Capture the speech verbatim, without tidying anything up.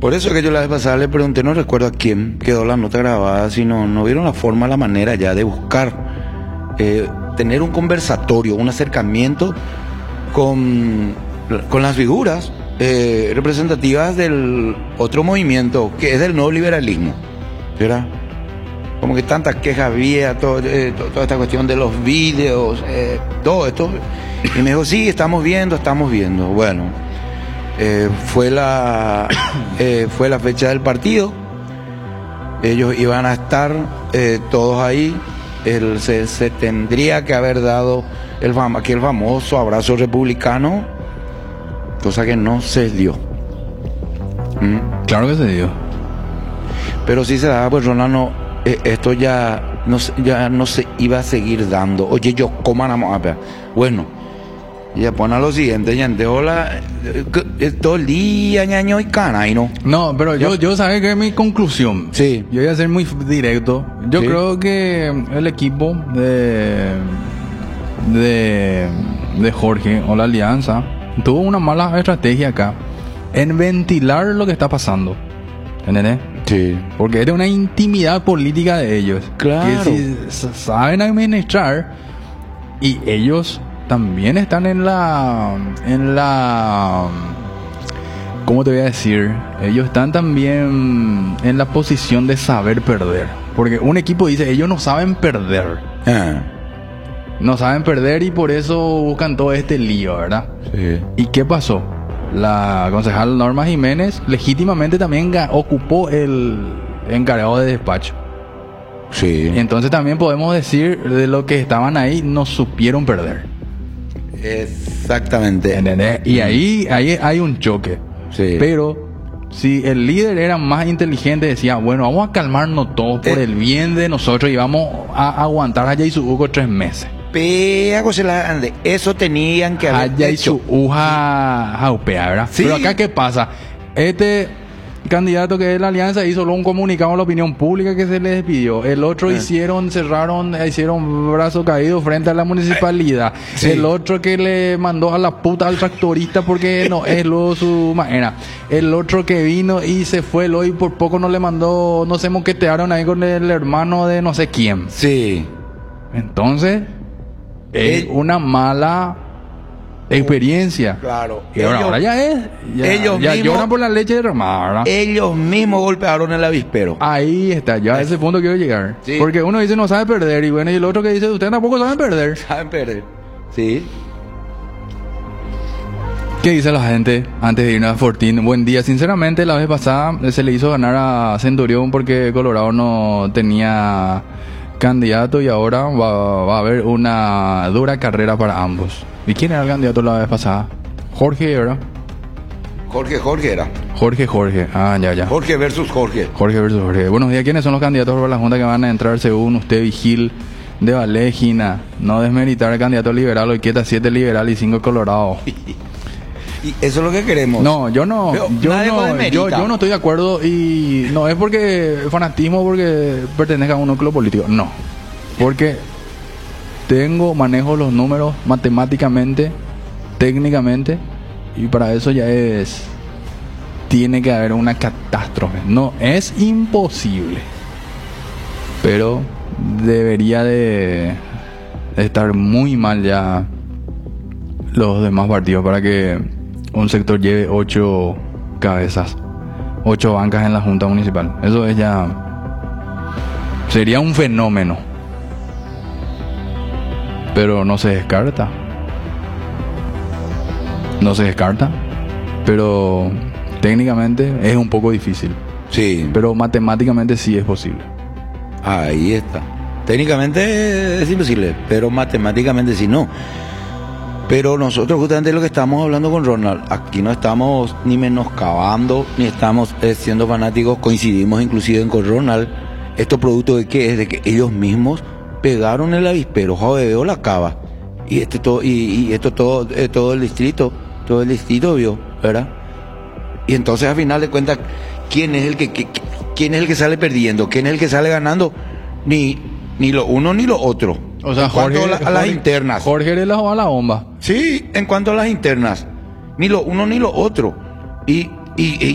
Por eso que yo la vez pasada le pregunté, no recuerdo a quién quedó la nota grabada, si no, no vieron la forma, la manera ya de buscar, eh, tener un conversatorio, un acercamiento con, con las figuras eh, representativas del otro movimiento, que es del nuevo liberalismo, ¿verdad? Como que tantas quejas había, todo, eh, to- toda esta cuestión de los vídeos, eh, todo esto. Y me dijo, sí, estamos viendo, estamos viendo. Bueno, eh, fue la eh, fue la fecha del partido. Ellos iban a estar eh, todos ahí. El, se, se tendría que haber dado el, fam- aquel famoso abrazo republicano, cosa que no se dio. ¿Mm? Claro que se dio. Pero sí se daba, pues Ronald, no, eh, esto ya no, se- ya no se iba a seguir dando. Oye, yo, ¿cómo vamos a ver? Bueno, ya pone a lo siguiente, ya ente, hola, eh, que- eh, todo el día, ñaño y cana, y no. No, pero yo, yo sabes que es mi conclusión. Sí. Yo voy a ser muy f- directo. Yo Sí. creo que el equipo de, de, de Jorge o la Alianza tuvo una mala estrategia acá en ventilar lo que está pasando. ¿Entendés? Sí. Porque es de una intimidad política de ellos. Claro. Que si s- saben administrar y ellos también están en la en la ¿cómo te voy a decir? Ellos están también en la posición de saber perder. Porque un equipo dice, ellos no saben perder. Ah, No saben perder y por eso buscan todo este lío, ¿verdad? sí. ¿Y qué pasó? La concejal Norma Jiménez legítimamente también ga- ocupó el encargado de despacho. Sí. Entonces también podemos decir de lo que estaban ahí, no supieron perder. Exactamente. ¿Entendés? Y ahí, ahí hay un choque. Sí. Pero si el líder era más inteligente, decía, bueno, vamos a calmarnos todos por Eh. el bien de nosotros y vamos a aguantar a su Hugo tres meses. Pea, se la ande. Eso tenían que haber Allá y hecho. su uja jaupea, ¿verdad? Sí. Pero acá, ¿qué pasa? Este candidato que es la alianza hizo solo un comunicado a la opinión pública que se le despidió. El otro Ah. hicieron, cerraron, hicieron brazo caído frente a la municipalidad. Sí. El otro que le mandó a la puta al tractorista porque no es luego su manera. El otro que vino y se fue, lo y por poco no le mandó, no se moquetearon ahí con el hermano de no sé quién. Sí. Entonces, es Eh. una mala experiencia. Claro. Y ahora, Ellos- ahora ya es. Ya, ellos ya mismos- lloran por la leche derramada, ¿verdad? Ellos mismos golpearon el avispero. Ahí está, yo a ese punto quiero llegar. Sí. Porque uno dice no sabe perder, y bueno, y el otro que dice ustedes tampoco saben perder. Saben perder. Sí. ¿Qué dice la gente antes de irnos a Fortín? Buen día. Sinceramente, la vez pasada se le hizo ganar a Centurión porque Colorado no tenía candidato y ahora va, va a haber una dura carrera para ambos. ¿Y quién era el candidato la vez pasada? Jorge, ¿verdad? Jorge, Jorge era. Jorge, Jorge. Ah, ya, ya. Jorge versus Jorge. Jorge versus Jorge. Buenos días. ¿Quiénes son los candidatos para la Junta que van a entrar según usted, Vigil de Valégina? No desmeritar al candidato liberal, hoy quieta siete liberal y cinco Colorado. Y eso es lo que queremos. No, yo no, Pero yo nadie lo no, demerita. yo, yo no estoy de acuerdo y no es porque fanatismo porque pertenezca a un núcleo político, no, porque tengo, manejo los números matemáticamente, técnicamente y para eso ya es, tiene que haber una catástrofe, no es imposible, pero debería de estar muy mal ya los demás partidos para que un sector lleve ocho cabezas, ocho bancas en la Junta Municipal. Eso es ya, sería un fenómeno, pero no se descarta, no se descarta, pero técnicamente es un poco difícil, Sí. pero matemáticamente sí es posible. Ahí está. Técnicamente es imposible, pero matemáticamente sí no. Pero nosotros justamente lo que estamos hablando con Ronald, aquí no estamos ni menoscabando, ni estamos eh, siendo fanáticos, coincidimos inclusive con Ronald. ¿Esto producto de qué es? De que ellos mismos pegaron el avispero, jodeo la cava. Y este todo, y, y esto todo, eh, todo el distrito, todo el distrito vio, ¿verdad? Y entonces al final de cuentas, ¿quién es el que, que- quién es el que sale perdiendo? ¿Quién es el que sale ganando? Ni, ni lo uno ni lo otro. O sea, en cuanto Jorge, a, la- a las Jorge- internas. Jorge le la jugó a la bomba. Sí, en cuanto a las internas, ni lo uno ni lo otro. Y, y,